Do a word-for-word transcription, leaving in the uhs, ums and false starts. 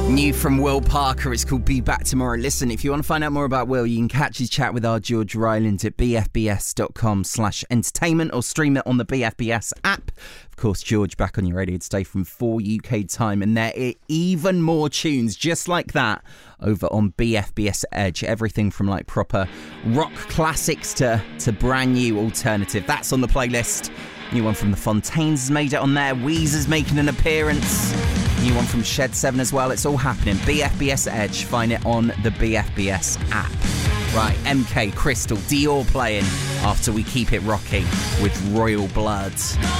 New from Will Parker, it's called Be Back Tomorrow. Listen, if you want to find out more about Will, you can catch his chat with our George Ryland at bfbs.com slash entertainment or stream it on the B F B S app. Of course, George back on your radio today from four U K time, and there are even more tunes just like that over on B F B S Edge. Everything from like proper rock classics to, to brand new alternative. That's on the playlist. New one from the Fontaines has made it on there. Weezer's making an appearance. New one from Shed seven as well. It's all happening. B F B S Edge. Find it on the B F B S app. Right, M K, Crystal, Dior playing after we keep it rocking with Royal Blood.